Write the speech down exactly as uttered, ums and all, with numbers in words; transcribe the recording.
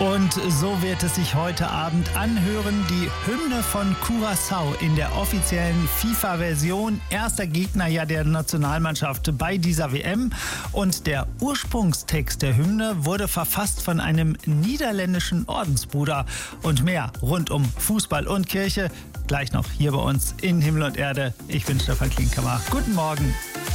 Und so wird es sich heute Abend anhören, die Hymne von Curaçao in der offiziellen FIFA-Version. Erster Gegner ja der Nationalmannschaft bei dieser W M. Und der Ursprungstext der Hymne wurde verfasst von einem niederländischen Ordensbruder. Und mehr rund um Fußball und Kirche gleich noch hier bei uns in Himmel und Erde. Ich bin Stefan Klinkhammer. Guten Morgen.